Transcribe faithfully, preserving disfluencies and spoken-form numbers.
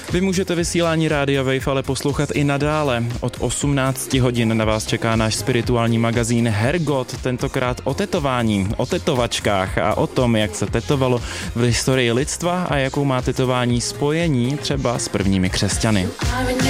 Vy můžete vysílání Rádia Wave ale poslouchat i nadále. Od osmnácti hodin na vás čeká náš spirituální magazín Hergot, tentokrát o tetování, o tetovačkách a o tom, jak se tetovalo v historii lidstva a jakou má tetování spojení třeba s prvními křesťany.